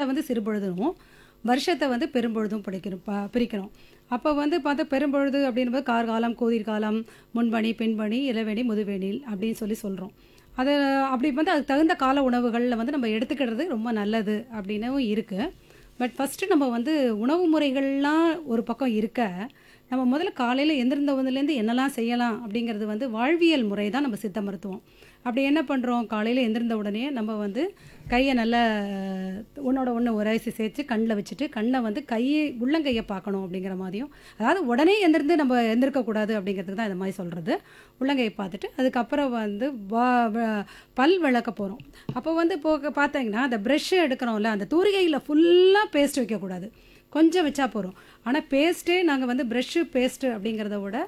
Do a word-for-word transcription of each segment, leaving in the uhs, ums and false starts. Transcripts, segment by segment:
வந்து சிறுபொழுதும் வருஷத்தை வந்து பெரும்பொழுதும் படிக்கணும் ப பிரிக்கணும். அப்போ வந்து பார்த்தா பெரும்பொழுது அப்படின்போது கார்காலம், கூதிர்காலம், முன்பனி, பின்பனி, இளவேனி, முதுவேனில் அப்படின்னு சொல்லி சொல்கிறோம். அது அப்படி வந்து அதுக்கு தகுந்த கால உணவுகளில் வந்து நம்ம எடுத்துக்கிறது ரொம்ப நல்லது அப்படின்னும் இருக்குது. பட் ஃபஸ்ட்டு நம்ம வந்து உணவு முறைகள்லாம் ஒரு பக்கம் இருக்க, நம்ம முதல்ல காலையில் எந்திருந்ததுலேருந்து என்னெல்லாம் செய்யலாம் அப்படிங்கிறது வந்து வாழ்வியல் முறை தான் நம்ம சித்த மருத்துவம். அப்படி என்ன பண்ணுறோம், காலையில் எந்திருந்த உடனே நம்ம வந்து கையை நல்லா ஒன்றோட ஒன்று உரசி சேர்த்து கண்ணில் வச்சுட்டு கண்ணை வந்து கையை உள்ளங்கையை பார்க்கணும் அப்படிங்கிற மாதிரியும், அதாவது உடனே எந்திருந்து நம்ம எந்திருக்கக்கூடாது அப்படிங்கிறதுக்கு தான் இந்த மாதிரி சொல்கிறது. உள்ளங்கையை பார்த்துட்டு அதுக்கப்புறம் வந்து வா வ- பல் விளக்க போகிறோம். அப்போ வந்து போக பார்த்தீங்கன்னா அந்த ப்ரெஷ்ஷு எடுக்கிறோம்ல, அந்த தூரிகையில் ஃபுல்லாக பேஸ்ட் வைக்கக்கூடாது, கொஞ்சம் வச்சா போகிறோம். ஆனால் பேஸ்ட்டே நாங்கள் வந்து ப்ரெஷ்ஷு பேஸ்ட்டு அப்படிங்கிறத விட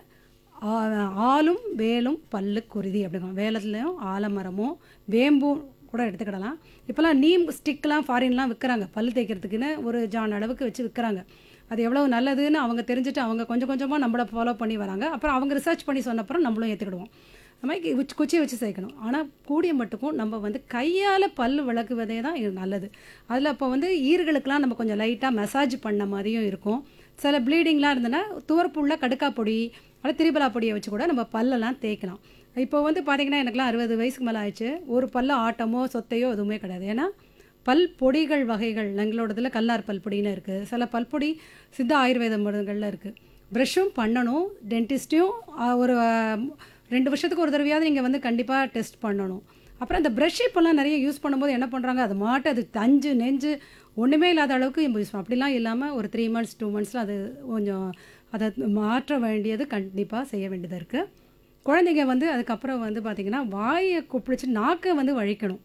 ஆ- ஆலும் வேலும் பல்லு குருதி அப்படிங்கிறோம். வேலத்துலேயும் ஆலமரமும் வேம்பும் கூட எடுத்துக்கிடலாம். இப்போலாம் நீம் ஸ்டிக்லாம் ஃபாரின்லாம் விற்கிறாங்க, பல் தேய்க்கிறதுக்குன்னு ஒரு ஜான் அளவுக்கு வச்சு விற்கிறாங்க. அது எவ்வளோ நல்லதுன்னு அவங்க தெரிஞ்சுட்டு அவங்க கொஞ்சம் கொஞ்சமாக நம்மளை ஃபாலோ பண்ணி வராங்க. அப்புறம் அவங்க ரிசர்ச் பண்ணி சொன்னப்புறம் நம்மளும் ஏற்றுக்கிடுவோம். அது மாதிரி உச்சி குச்சியை வச்சு சேர்க்கணும். ஆனால் கூடிய மட்டுக்கும் நம்ம வந்து கையால் பல் விளக்குவதே தான் இது நல்லது. அதில் இப்போ வந்து ஈர்களுக்கெலாம் நம்ம கொஞ்சம் லைட்டாக மசாஜ் பண்ண மாதிரியும் இருக்கும். சில ப்ளீடிங்லாம் இருந்ததுன்னா துவர்ப்புள்ள கடுக்கா பொடி அல்லது திரிபலா பொடியை வச்சு கூட நம்ம பல்லெல்லாம் தேய்க்கலாம். இப்போ வந்து பார்த்திங்கன்னா எனக்குலாம் அறுபது வயசுக்கு மேலே ஆயிடுச்சு. ஒரு பல்ல ஆட்டமோ சொத்தையோ எதுவுமே கிடையாது. ஏன்னா பல் பொடிகள் வகைகள் எங்களோடதில் கல்லார் பல் பொடின்னு இருக்குது, சில பல்பொடி சித்த ஆயுர்வேத மருந்துகளில் இருக்குது. ப்ரெஷ்ஷும் பண்ணணும், டென்டிஸ்ட்டையும் ஒரு அஹ், ரெண்டு வருஷத்துக்கு ஒரு தடவையாவது நீங்கள் வந்து கண்டிப்பாக டெஸ்ட் பண்ணணும். அப்புறம் அந்த ப்ரஷ் இப்போல்லாம் நிறைய யூஸ் பண்ணும்போது என்ன பண்ணுறாங்க, அது மாட்டு அது தஞ்சு நெஞ்சு ஒன்றுமே இல்லாத அளவுக்கு நம்ம யூஸ் பண்ணோம். அப்படிலாம் இல்லாமல் ஒரு த்ரீ மந்த்ஸ் டூ மந்த்ஸில் அது கொஞ்சம் அதை மாற்ற வேண்டியது கண்டிப்பாக செய்ய வேண்டியதாக இருக்குது. குழந்தைங்க வந்து அதுக்கப்புறம் வந்து பார்த்திங்கன்னா வாயை குப்பிடிச்சு நாக்கை வந்து வழிக்கணும்.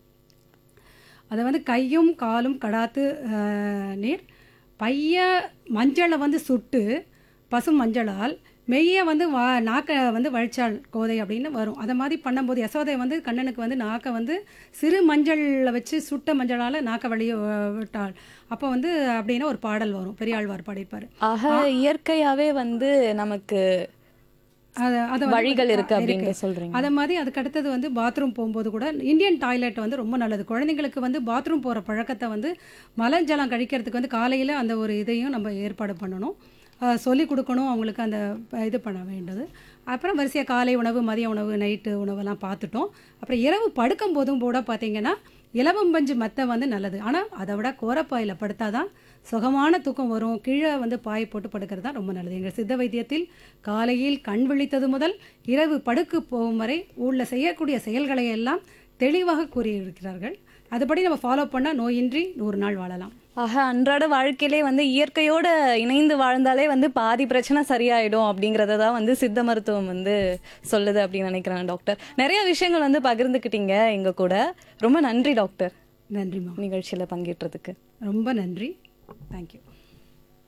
அதை வந்து கையும் காலும் கடாத்து அஹ், நீர் பைய மஞ்சளை வந்து சுட்டு பசும் மஞ்சளால் மெய்ய வந்து வா நாக்கை வந்து வழிச்சாள் கோதை அப்படின்னு வரும். அதை மாதிரி பண்ணும்போது யசோதை வந்து கண்ணனுக்கு வந்து நாக்கை வந்து சிறு மஞ்சளில் வச்சு சுட்ட மஞ்சளால் நாக்கை வழிய விட்டாள். அப்போ வந்து அப்படின்னா ஒரு பாடல் வரும், பெரியாழ்வார் பாடிப்பார். ஆக இயற்கையாவே வந்து நமக்கு அதை அதை வழிகள் இருக்கு அப்படின்னு சொல்றீங்க. அதை மாதிரி அதுக்கு அடுத்தது வந்து பாத்ரூம் போகும்போது கூட இந்தியன் டாய்லெட் வந்து ரொம்ப நல்லது. குழந்தைங்களுக்கு வந்து பாத்ரூம் போகிற பழக்கத்தை வந்து மலஜலம் கழிக்கிறதுக்கு வந்து காலையில் அந்த ஒரு இதையும் நம்ம ஏற்பாடு பண்ணணும், சொல்லி கொடுக்கணும் அவங்களுக்கு, அந்த இது பண்ண வேண்டியது. அப்புறம் வரிசையாக காலை உணவு, மதிய உணவு, நைட்டு உணவெல்லாம் பார்த்துட்டோம். அப்புறம் இரவு படுக்கும் போதும் கூட பார்த்தீங்கன்னா இலவம்பஞ்சு மெத்தை வந்து நல்லது. ஆனால் அதை விட கோரப்பாயில் படுத்தாதான் சுகமான தூக்கம் வரும். கீழே வந்து பாய் போட்டு படுக்கிறது தான் ரொம்ப நல்லது. எங்கள் சித்த வைத்தியத்தில் காலையில் கண் விழித்தது முதல் இரவு படுக்கு போகும் வரை உள்ள செய்யக்கூடிய செயல்களை எல்லாம் தெளிவாக கூறியிருக்கிறார்கள். அதுபடி நம்ம ஃபாலோ பண்ணால் நோயின்றி நூறு நாள் வாழலாம். ஆக அன்றாட வாழ்க்கையிலே வந்து இயற்கையோட இணைந்து வாழ்ந்தாலே வந்து பாதி பிரச்சனை சரியாயிடும் அப்படிங்கறத தான் வந்து சித்த மருத்துவம் வந்து சொல்லுது அப்படின்னு நினைக்கிறேன் டாக்டர். நிறைய விஷயங்கள் வந்து பகிர்ந்துக்கிட்டீங்க எங்க கூட. ரொம்ப நன்றி டாக்டர். நன்றிம்மா, நிகழ்ச்சியில பங்கேற்றதுக்கு ரொம்ப நன்றி. தேங்க்யூ.